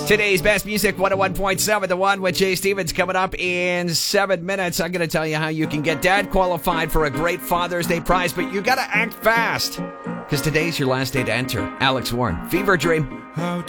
Today's best music, 101.7, The One with Jay Stevens, coming up in 7 minutes. I'm going to tell you how you can get dad qualified for a great Father's Day prize, but you got to act fast because today's your last day to enter. Alex Warren, Fever Dream.